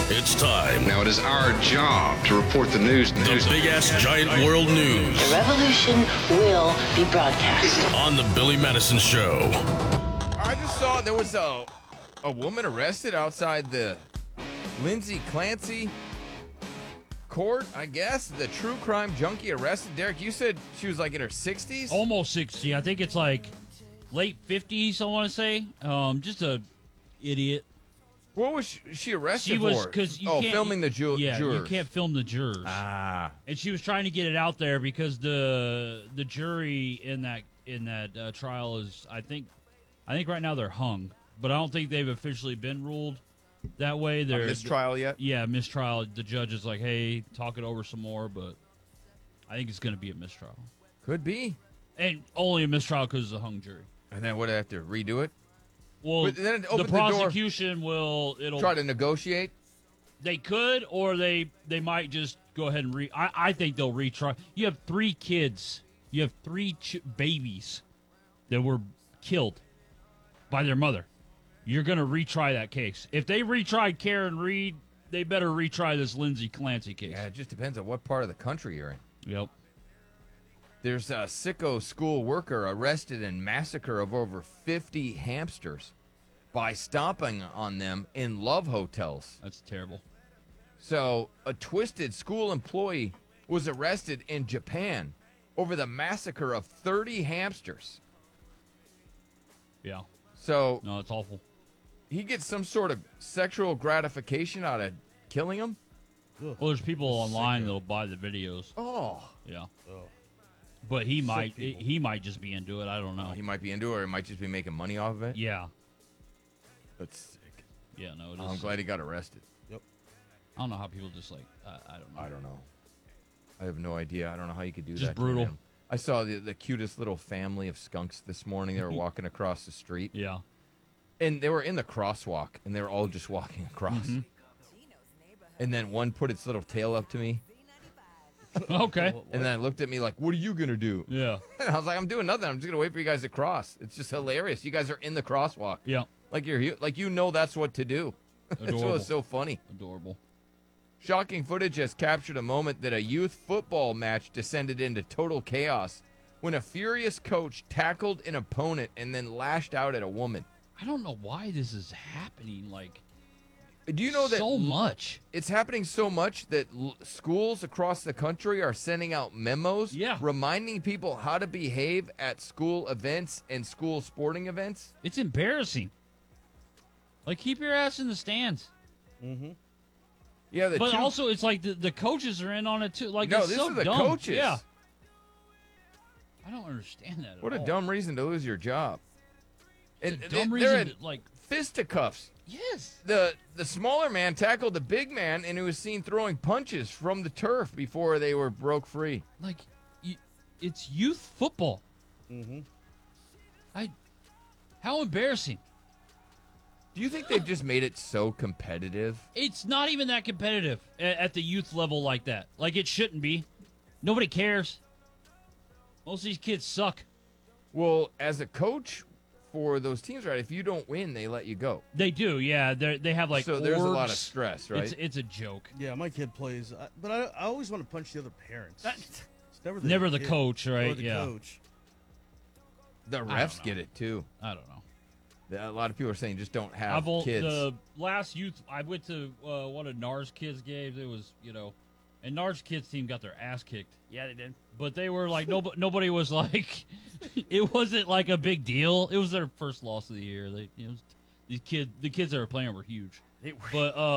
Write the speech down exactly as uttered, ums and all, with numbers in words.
It's time. Now it is our job to report the news. The news. big-ass giant world news. The revolution will be broadcast. On the Billy Madison Show. I just saw there was a, a woman arrested outside the Lindsay Clancy court, I guess. The true crime junkie arrested. Derek, you said she was like in her sixties? Almost sixty. I think it's like late fifties, I want to say. Um, just a idiot. What was she, she arrested She was for? because you oh, can't, filming the ju- yeah, jurors. you can't film the jurors. Ah. And she was trying to get it out there because the the jury in that in that uh, trial is, I think, I think right now they're hung, but I don't think they've officially been ruled that way. They're A mistrial yet? Yeah, mistrial. The judge is like, hey, talk it over some more, but I think it's going to be a mistrial, Could be. and only a mistrial because it's a hung jury. And then would I have to redo it? Well, But then it the opened the door- prosecution will it'll Try to negotiate? They could, or they they might just go ahead and re. I, I think they'll retry. You have three kids. You have three ch- babies that were killed by their mother. You're going to retry that case. If they retried Karen Reed, they better retry this Lindsay Clancy case. Yeah, it just depends on what part of the country you're in. Yep. There's a sicko school worker arrested in massacre of over fifty hamsters by stomping on them in love hotels. That's terrible. So, a twisted school employee was arrested in Japan over the massacre of thirty hamsters. Yeah. So, No, it's awful. he gets some sort of sexual gratification out of killing them? Well, there's people online that'll buy the videos. Oh. Yeah. But he might he might just be into it. I don't know. He might be into it, or he might just be making money off of it. Yeah. That's sick. Yeah, no, it I'm is. glad he got arrested. I don't know how people just like, I, I don't know. I don't know. I have no idea. I don't know how you could do Just that. to brutal. him. I saw the, the cutest little family of skunks this morning. They were walking across the street. Yeah. And they were in the crosswalk, and they were all just walking across. And then one put its little tail up to me, Okay. and then it looked at me like, what are you going to do? Yeah. And I was like, I'm doing nothing. I'm just going to wait for you guys to cross. It's just hilarious. You guys are in the crosswalk. Yeah. Like you're hu- like you know that's what to do. That's Adorable. what's so funny. Adorable. Shocking footage has captured a moment that a youth football match descended into total chaos when a furious coach tackled an opponent and then lashed out at a woman. I don't know why this is happening. Like, Do you know that so much? it's happening so much that l- schools across the country are sending out memos Yeah. reminding people how to behave at school events and school sporting events? It's embarrassing. Like, keep your ass in the stands. Yeah, the But two- also, it's like the, the coaches are in on it too. Like, no, it's this so is the dumb. coaches. Yeah. I don't understand that. At What a all. dumb reason to lose your job. It's And a they- dumb they're reason. in To, like, fisticuffs. yes. The the smaller man tackled the big man, and he was seen throwing punches from the turf before they were broke free. Like, you, it's youth football. Mm-hmm. I. How embarrassing. Do you think they've just made it so competitive? It's not even that competitive at, at the youth level like that. Like, it shouldn't be. Nobody cares. Most of these kids suck. Well, as a coach for those teams, right, if you don't win, they let you go. They do, yeah. They they have like so there's a lot of orgs. stress, right? It's it's a joke. Yeah, my kid plays, I- but I, I always want to punch the other parents. It's never the, Never the kid coach, right? Or the Yeah. coach. the don't refs know. get it too. I don't know. A lot of people are saying just don't have I've al- kids. the last youth I went to uh, one of Nars kids games. It was, you know, and Nars kids team got their ass kicked. Yeah, they did. But they were like nobody nobody was like it wasn't like a big deal. It was their first loss of the year. They you know, these kids the kids that were playing were huge. But uh